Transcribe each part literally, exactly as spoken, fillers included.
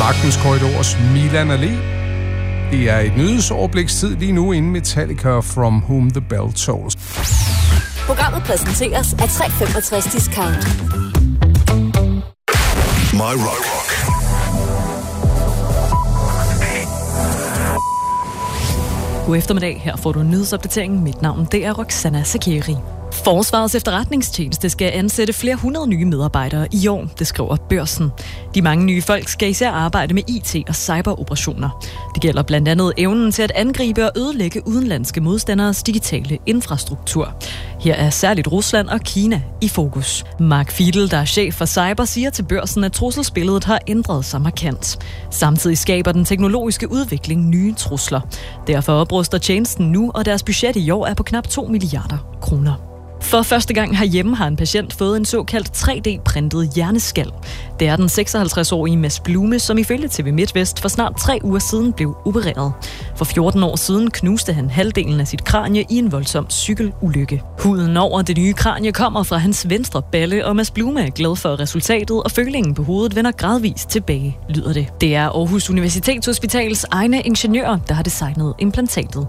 Magtens Korridors Milan Allé. Det er et nyhedsoverblikstid lige nu inden Metallica From Whom the Bell Tolls. Programmet præsenteres af tre komma femogtres Discount. My Rock. God eftermiddag. Her får du nyhedsopdateringen. Mit navn det er Roxana Sakeri. Forsvarets efterretningstjeneste skal ansætte flere hundrede nye medarbejdere i år, det skriver Børsen. De mange nye folk skal især arbejde med I T og cyberoperationer. Det gælder blandt andet evnen til at angribe og ødelægge udenlandske modstanderes digitale infrastruktur. Her er særligt Rusland og Kina i fokus. Mark Fiedel, der er chef for cyber, siger til Børsen, at trusselsbilledet har ændret sig markant. Samtidig skaber den teknologiske udvikling nye trusler. Derfor opruster tjenesten nu, og deres budget i år er på knap to milliarder kroner. For første gang herhjemme har en patient fået en såkaldt tre D-printet hjerneskal. Det er den seksoghalvtreds-årige Mads Blume, som ifølge T V MidtVest for snart tre uger siden blev opereret. For fjorten år siden knuste han halvdelen af sit kranie i en voldsom cykelulykke. Huden over det nye kranie kommer fra hans venstre balle, og Mads Blume er glad for resultatet, og følingen på hovedet vender gradvist tilbage, lyder det. Det er Aarhus Universitetshospitals egne ingeniører, der har designet implantatet.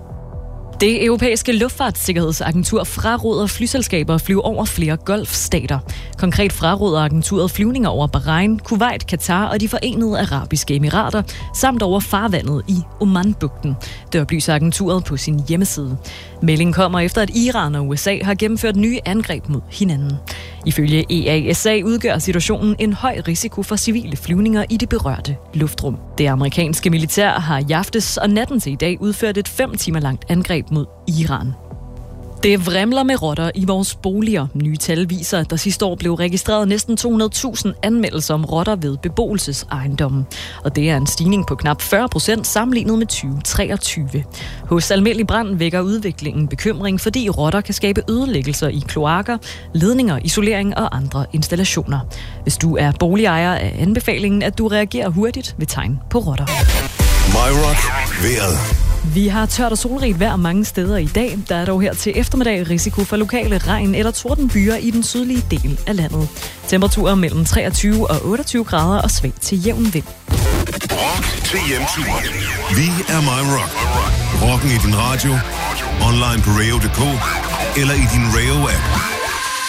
Det europæiske luftfartssikkerhedsagentur fraråder flyselskaber at flyve over flere golfstater. Konkret fraråder agenturet flyvninger over Bahrain, Kuwait, Katar og de forenede arabiske emirater, samt over farvandet i Omanbugten. Det oplyser agenturet på sin hjemmeside. Meldingen kommer efter, at Iran og U S A har gennemført nye angreb mod hinanden. Ifølge E A S A udgør situationen en høj risiko for civile flyvninger i det berørte luftrum. Det amerikanske militær har i aftes og natten til i dag udført et fem timer langt angreb mod Iran. Det vrimler med rotter i vores boliger. Nye tal viser, at der sidste år blev registreret næsten to hundrede tusind anmeldelser om rotter ved beboelsesejendommen. Og det er en stigning på knap fyrre procent sammenlignet med tyve treogtyve. Hos Almindelig Brand vækker udviklingen bekymring, fordi rotter kan skabe ødelæggelser i kloakker, ledninger, isolering og andre installationer. Hvis du er boligejer, er anbefalingen, at du reagerer hurtigt ved tegn på rotter. My Rock. Vejret. Vi har tørt og solrigt vejr mange steder i dag. Der er dog her til eftermiddag risiko for lokale regn- eller tordenbyger i den sydlige del af landet. Temperaturer mellem treogtyve og otteogtyve grader og svag til jævn vind. Rock til hjemtur. Vi er My Rock. Rocken i din radio, online på radio punktum d k eller i din Radio-app.